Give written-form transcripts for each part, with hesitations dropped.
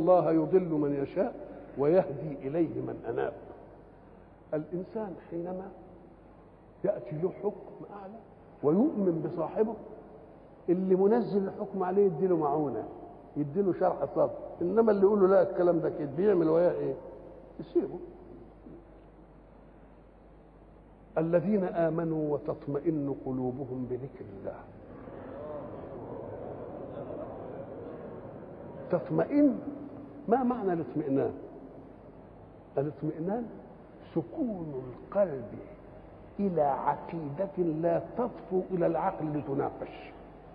الله يضل من يشاء ويهدي إليه من أناب. الإنسان حينما يأتي له حكم أعلى ويؤمن بصاحبه اللي منزل الحكم عليه يديله معونة، يديله شرح صدر، إنما اللي يقول له لا الكلام ده كده بيعمل وياه إيه؟ يسيبه. الذين آمنوا وتطمئن قلوبهم بذكر الله. تطمئن، ما معنى الاطمئنان؟ الاطمئنان سكون القلب إلى عقيدة لا تطفو إلى العقل لتناقش.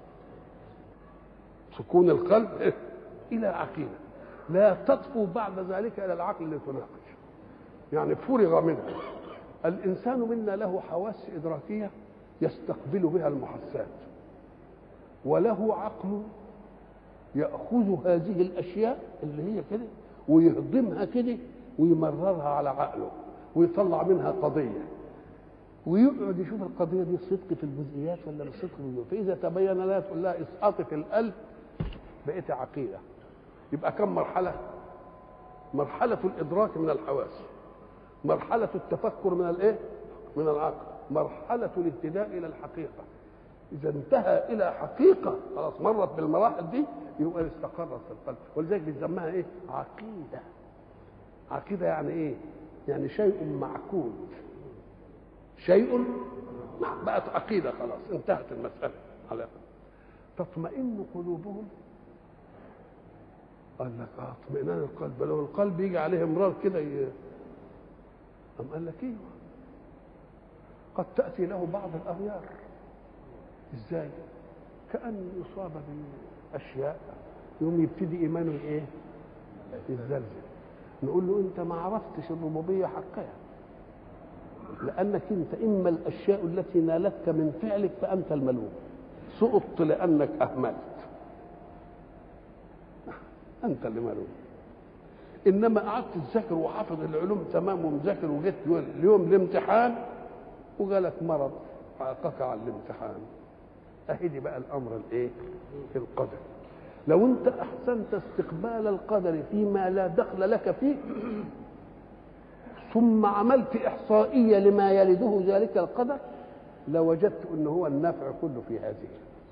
سكون القلب إلى عقيدة لا تطفو بعد ذلك إلى العقل لتناقش، يعني فرغ منها. الإنسان منا له حواس إدراكية يستقبل بها المحسات، وله عقل يأخذ هذه الأشياء اللي هي كده ويهضمها كده ويمررها على عقله ويطلع منها قضية، ويقعد يشوف القضية دي صدق في الجزئيات ولا مش صدق في الجزئيات. فإذا تبين لها تقول لها اسقطي في القلب بقيت عقيدة. يبقى كم مرحلة؟ مرحلة الإدراك من الحواس، مرحلة التفكر من الإيه؟ من العقل، مرحلة الاهتداء إلى الحقيقة. إذا انتهى إلى حقيقة خلاص مرت بالمراحل دي يبقى استقرت في القلب، ولذلك بنسميها إيه؟ عقيدة. عقيدة يعني إيه؟ يعني شيء معقود، شيء بقت عقيدة خلاص انتهت المسألة على تطمئن قلوبهم. قال لك اطمئنان القلب، لو القلب يجي عليه امراض كده أم قال لك ايه؟ قد تأتي له بعض الأغيار. ازاي؟ كأن يصاب بأشياء يوم يبتدي إيمانه ايه؟ يتزلزل. نقول له انت ما عرفتش الربوبية حقها، لأنك انت إما الأشياء التي نالتك من فعلك فأنت الملوم، سقطت لأنك أهملت، أنت اللي ملوم. إنما قعدت تذاكر وحافظ العلوم تمام ومذاكر وجيت اليوم الامتحان وجالك مرض عاقك على الامتحان، أهدي بقى الأمر الإيه؟ القدر. لو أنت أحسنت استقبال القدر فيما لا دخل لك فيه ثم عملت إحصائية لما يلده ذلك القدر لوجدت أنه هو النفع كله في هذه،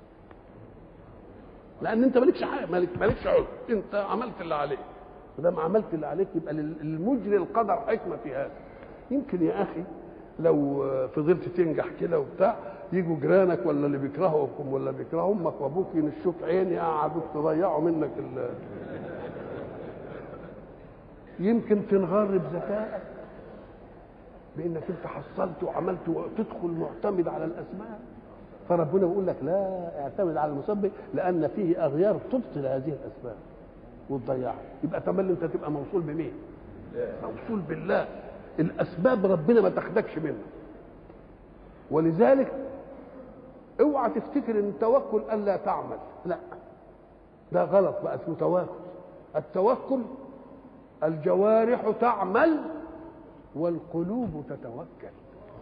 لأن أنت مالكش حاجة، مالكش عذر، أنت عملت اللي عليك، ولما عملت اللي عليك يبقى المجري القدر حكمة في هذا. يمكن يا أخي لو فضلت تنجح كده وبتاع يجوا جيرانك ولا اللي بيكرهوكم ولا بيكرهوا امك وابوك ينشوك عين يقعدوك تضيعوا منك يمكن تنغر بذكائك بانك انت حصلت وعملت وتدخل معتمد على الاسباب، فربنا بيقول لك لا اعتمد على المسبب لان فيه اغيار تبطل هذه الاسباب وتضيعها. يبقى تملي انت تبقى موصول بمين؟ موصول بالله. الاسباب ربنا ما تاخدكش منها، ولذلك اوعى تفتكر ان التوكل الا تعمل، لا ده غلط بقى، اسمه توكل. التوكل الجوارح تعمل والقلوب تتوكل.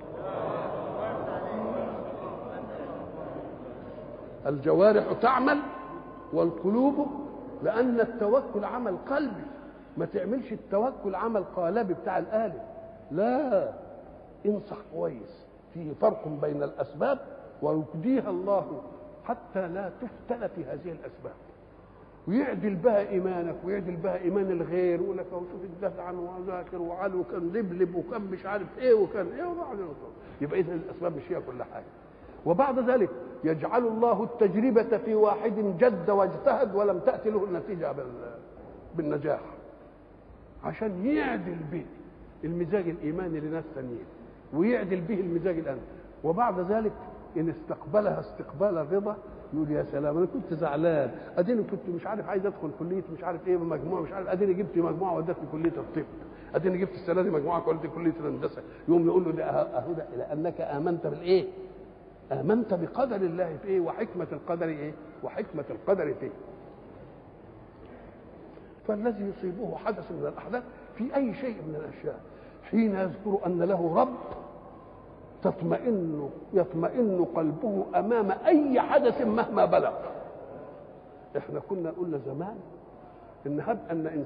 الجوارح تعمل والقلوب، لان التوكل عمل قلبي، ما تعملش التوكل عمل قالبي بتاع الآلة، لا انصح كويس. فيه فرق بين الأسباب ويقضيها الله حتى لا تفتن في هذه الأسباب، ويعدل بها إيمانك ويعدل بها إيمان الغير، ويقول لك شوف الدفع وذاكر وعلى وكان لبلب وكان مش عارف إيه وكان إيه وبعدين يبقى إذا الأسباب مش هي كل حاجة. وبعد ذلك يجعل الله التجربة في واحد جد واجتهد ولم تأتي له النتيجة بالنجاح، عشان يعدل به المزاج الإيماني لناس ثانيين ويعدل به المزاج الأمني. وبعد ذلك إن استقبلها استقبال الرضا يقول يا سلام أنا كنت زعلان، أديني كنت مش عارف عايز أدخل كلية مش عارف إيه بمجموعة مش عارف، أديني جبت مجموعة ودتني كلية الطب، أديني جبت السنة دي مجموعة ودتني كلية الهندسة. يقوم يقول له ده أهو ده لأنك آمنت بالإيه؟ آمنت بقدر الله في إيه؟ وحكمة القدر إيه؟ وحكمة القدر فيه. فالذي يصيبه حدث من الأحداث في أي شيء من الأشياء حين يذكر أن له رب يطمئن قلبه أمام أي حدث مهما بلغ. إحنا كنا قلنا زمان إن هب أن